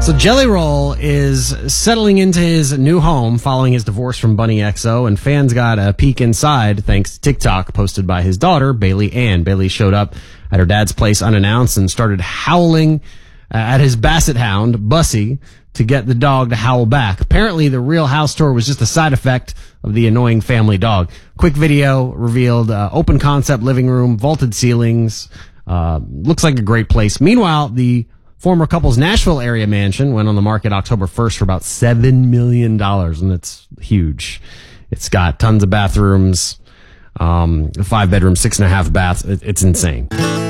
So Jelly Roll is settling into his new home following his divorce from Bunny XO, and fans got a peek inside thanks to TikTok posted by his daughter, Bailey Ann. Bailey showed up at her dad's place unannounced and started howling at his basset hound, Bussy, to get the dog to howl back. Apparently, the Real House tour was just a side effect of the annoying family dog. Quick video revealed open concept living room, vaulted ceilings. Looks like a great place. Meanwhile, the former couple's Nashville area mansion went on the market October 1st for about $7 million, and it's huge. It's got tons of bathrooms, 5 bedrooms, 6.5 baths. It's insane.